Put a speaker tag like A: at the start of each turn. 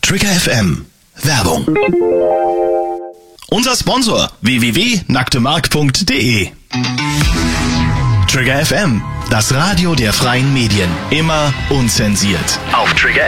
A: Trigger FM. Werbung. Unser Sponsor www.nacktemark.de. Trigger FM, das Radio der freien Medien. Immer unzensiert. Auf Trigger